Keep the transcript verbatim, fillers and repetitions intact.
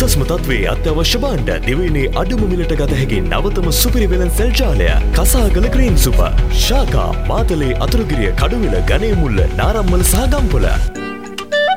උසස්ම තත්ත්වයේ අත්‍යවශ්‍ය භාණ්ඩ දිවයිනේ අඩුම මිලට ගත හැකි නවතම සුපිරි වෙළඳ ජාලය කසාගල ග්‍රීන් සුපර් ශාකා මාතලේ අතුරුගිරිය කඩුවිල ගණේමුල්ල නාරම්මල සහ ගම්පොළ